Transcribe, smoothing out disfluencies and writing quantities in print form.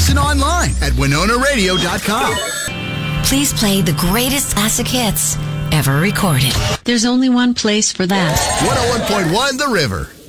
listen online at WinonaRadio.com. Please play the greatest classic hits ever recorded. There's only one place for that. 101.1 The River.